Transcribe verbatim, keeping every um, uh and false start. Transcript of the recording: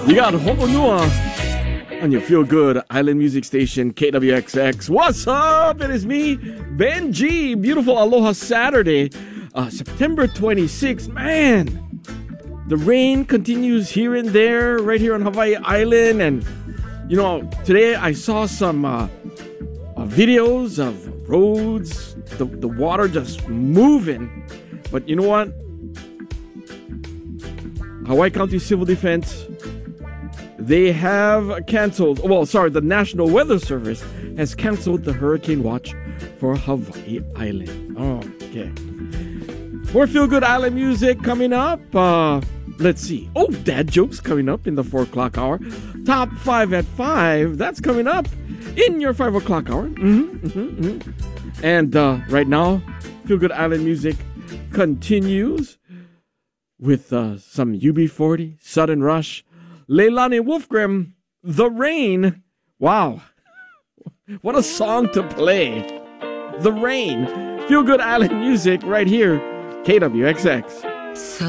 You got Ho'onua on your Feel Good Island Music Station, K W X X. What's up? It is me, Benji. Beautiful Aloha Saturday, uh, September twenty-sixth. Man, the rain continues here and there, right here on Hawaii Island. And, you know, today I saw some uh, uh, videos of roads, the, the water just moving. But you know what? Hawaii County Civil Defense, they have canceled, well, sorry, the National Weather Service has canceled the hurricane watch for Hawaii Island. Oh, okay. More Feel Good Island music coming up. Uh, let's see. Oh, dad jokes coming up in the four o'clock hour. Top five at five. That's coming up in your five o'clock hour. Mm-hmm, mm-hmm, mm-hmm. And uh, right now, Feel Good Island music continues with uh, some U B forty, Sudden Rush, Leilani Wolfgram, The Rain. Wow. What a song to play. The Rain. Feel Good Island music right here, K W X X. So